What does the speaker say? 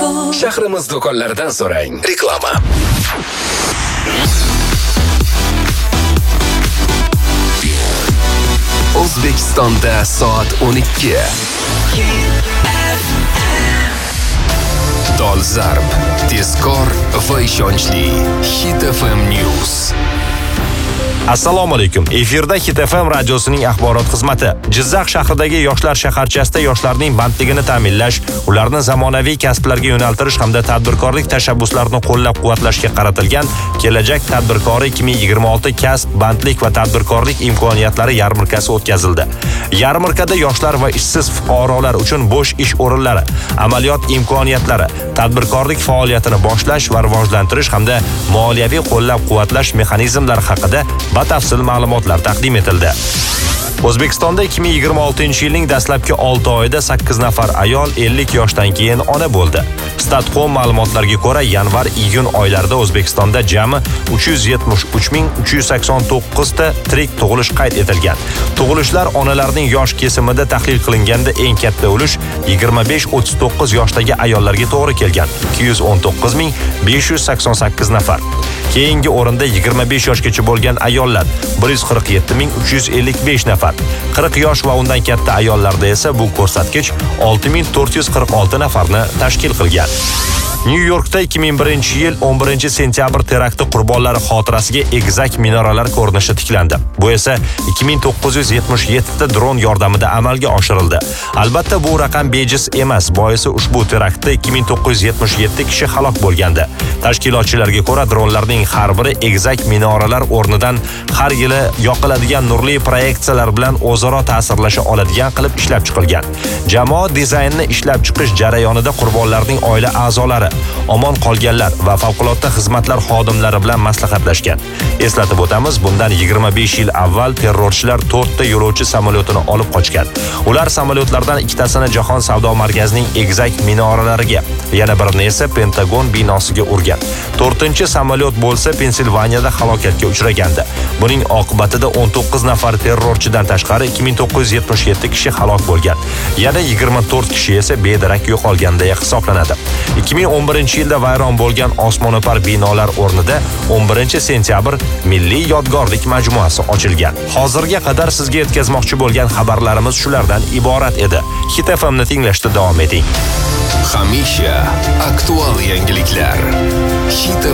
Shahrimiz do'konlaridan so'rang. Reklama. O'zbekistonda soat 12. Dolzarb, tezkor va ishonchli Hit FM News. Assalomu alaykum. Efirda Hit FM radiosining axborot xizmati. Jizzax shahridagi yoshlar shaharchasida yoshlarning bandligini ta'minlash, ularni zamonaviy kasblarga yo'naltirish hamda tadbirkorlik tashabbuslarini qo'llab-quvvatlashga qaratilgan Kelajak tadbirkori 2026 kasb, bandlik va tadbirkorlik imkoniyatlari yarmarkasi o'tkazildi. Yarmarkada yoshlar va ishsiz fuqarolar uchun bo'sh ish o'rinlari, amaliyot imkoniyatlari, tadbirkorlik faoliyatini boshlash va rivojlantirish hamda moliyaviy qo'llab-quvvatlash mexanizmlari haqida batafsil ma'lumotlar taqdim etildi. O'zbekistonda 2026-yilning dastlabki 6 oyida 8 nafar ayol 50 yoshdan keyin ona bo'ldi. Statcom ma'lumotlariga ko'ra, yanvar-iyun oylarida O'zbekistonda jami 373.389 ta tirik tug'ilish qayd etilgan. Tug'ilishlar onalarning yosh kesimida tahlil qilinganda eng katta ulush 25-39 yoshdagi ayollarga to'g'ri kelgan, 219.588 nafar. Keyingi o'rinda 25 yoshgacha bo'lgan ayollar 147.355 nafar. 40 yosh va undan katta ayollarda esa bu ko'rsatkich 6.446 nafarni tashkil qilgan. New Yorkda 2001-yil 11-sentyabr terakti qurbonlari xotirasiga egizak minoralar ko'rinishi tiklandi. Bu esa 2977 ta dron yordamida amalga oshirildi. Albatta bu raqam bejiz emas, boisi ushbu teraktda 2977 kishi halok bo'lgandi. Tashkilotchilarga ko'ra, dronlarning har biri egizak minoralar o'rnidan har yili yoqiladigan nurli proyeksiyalar bilan o'zaro ta'sirlasha oladigan qilib ishlab chiqilgan. Jamoat dizaynni ishlab chiqish jarayonida qurbonlarning oila a'zolari, omon qolganlar va favqulodda xizmatlar xodimlari bilan maslahatlashgan. Eslatib o'tamiz, bundan 25 yil avval terrorchilar 4 ta yo'lovchi samolyotini olib qochgan. Ular samolyotlardan ikkitasini Jahon savdo markazining egizak minoralariga, yana birini esa Pentagon binosiga urgan. 4-samolyot bo'lsa Pensilvaniyada halokatga uchragandi. Buning oqibatida 19 nafar terrorchidan tashqari 2977 kishi halok bo'lgan. Yana 24 kishi esa bedarak yo'qolganda hisoblanadi. 2011-yilda vayron bo'lgan osmono'par binolar o'rnida 11-sentyabr milliy yodgorlik majmuasi ochilgan. Hozirga qadar sizga yetkazmoqchi bo'lgan xabarlarimiz shulardan iborat edi. Hit FM'ni tinglashda davom eting. Hamisha aktual yangiliklar. Hit